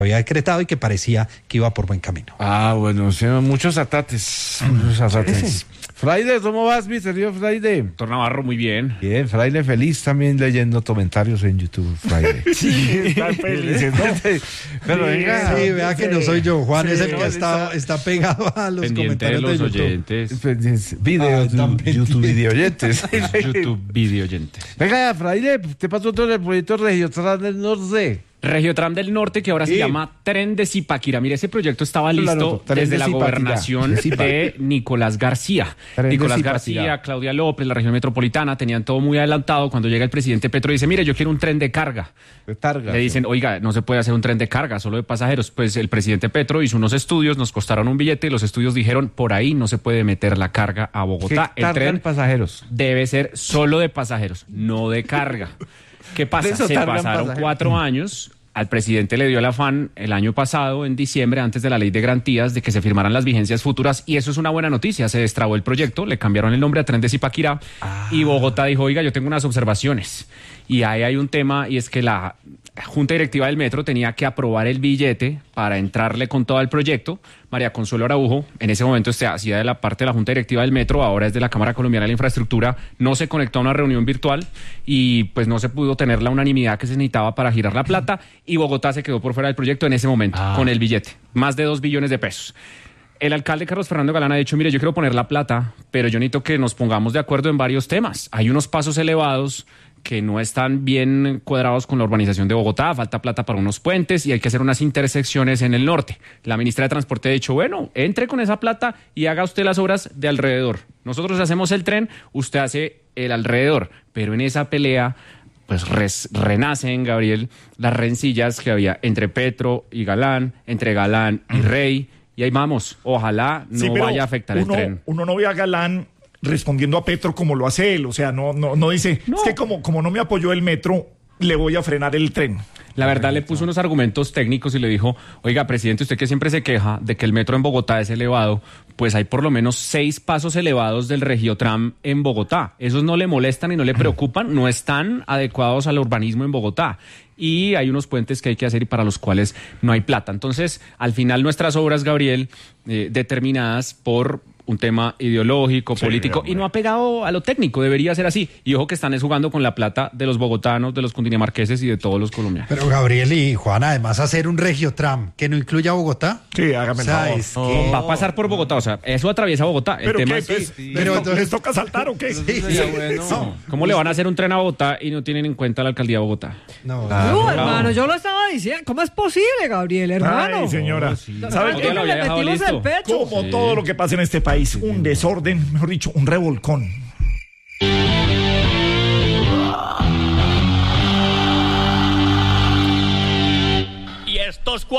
había decretado y que parecía que iba por buen camino. Bueno, sí, muchos atates. Fraile, ¿cómo vas, mi querido Fraile? Doctor Navarro, muy bien. Bien, Fraile feliz también leyendo comentarios en YouTube, Fraile. Sí, están felices, ¿no? Pero venga. Sí, vea que no soy yo, Juan, es el que está pegado a los Pendiente de comentarios los de YouTube. oyentes. Videos, YouTube video oyentes. YouTube video oyentes. Venga, Fraile, ¿qué pasó todo el proyecto Regiotram del Norte? Regiotram del Norte, que ahora se llama Tren de Zipaquirá. Mire, ese proyecto estaba listo desde la gobernación de Nicolás García. Nicolás García, Claudia López, la región metropolitana, tenían todo muy adelantado. Cuando llega el presidente Petro y dice, mire, yo quiero un tren de carga. Le dicen, oiga, no se puede hacer un tren de carga, solo de pasajeros. Pues el presidente Petro hizo unos estudios, nos costaron un billete, y los estudios dijeron, por ahí no se puede meter la carga a Bogotá. El tren pasajeros debe ser solo de pasajeros, no de carga. ¿Qué pasa? Se pasaron 4 años. Al presidente le dio el afán el año pasado, en diciembre, antes de la ley de garantías, de que se firmaran las vigencias futuras, y eso es una buena noticia. Se destrabó el proyecto, le cambiaron el nombre a Tren de Zipaquirá, y Bogotá dijo, oiga, yo tengo unas observaciones. Y ahí hay un tema, y es que la Junta Directiva del Metro tenía que aprobar el billete para entrarle con todo el proyecto. María Consuelo Araujo, en ese momento hacía de la parte de la Junta Directiva del Metro, ahora es de la Cámara Colombiana de la Infraestructura, no se conectó a una reunión virtual y pues no se pudo tener la unanimidad que se necesitaba para girar la plata, y Bogotá se quedó por fuera del proyecto en ese momento, con el billete, más de 2 billones de pesos. El alcalde Carlos Fernando Galán ha dicho, mire, yo quiero poner la plata, pero yo necesito que nos pongamos de acuerdo en varios temas. Hay unos pasos elevados que no están bien cuadrados con la urbanización de Bogotá, falta plata para unos puentes y hay que hacer unas intersecciones en el norte. La ministra de Transporte ha dicho, bueno, entre con esa plata y haga usted las obras de alrededor. Nosotros hacemos el tren, usted hace el alrededor, pero en esa pelea pues renacen, Gabriel, las rencillas que había entre Petro y Galán, entre Galán y Rey, y ahí vamos, ojalá no vaya a afectar el tren. Uno no ve a Galán respondiendo a Petro como lo hace él, o sea, no dice, es que como no me apoyó el metro, le voy a frenar el tren. La verdad, le puso unos argumentos técnicos y le dijo, oiga, presidente, usted que siempre se queja de que el metro en Bogotá es elevado, pues hay por lo menos 6 pasos elevados del Regiotram en Bogotá. Esos no le molestan y no le preocupan, no están adecuados al urbanismo en Bogotá. Y hay unos puentes que hay que hacer y para los cuales no hay plata. Entonces, al final nuestras obras, Gabriel, determinadas por un tema ideológico, político, y no ha pegado a lo técnico, debería ser así. Y ojo que están jugando con la plata de los bogotanos, de los cundinamarqueses y de todos los colombianos. Pero Gabriel y Juan, además hacer un Regiotram que no incluya Bogotá. Sí, hágame el favor. Va a pasar por Bogotá, o sea, eso atraviesa Bogotá. ¿Pero el tema qué? es, ¿Pero entonces toca saltar o qué? No. ¿Cómo le van a hacer un tren a Bogotá y no tienen en cuenta la alcaldía de Bogotá? No, hermano, yo lo estaba diciendo. ¿Cómo es posible, Gabriel, hermano? Ay, señora. ¿Saben qué? le metimos el pecho? Como todo lo que pasa en este país, un desorden, mejor dicho, un revolcón.